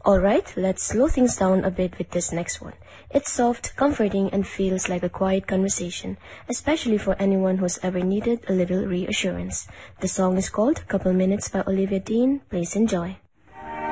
Alright, let's slow things down a bit with this next one. It's soft, comforting, and feels like a quiet conversation, especially for anyone who's ever needed a little reassurance. The song is called Couple Minutes by Olivia Dean. Please enjoy.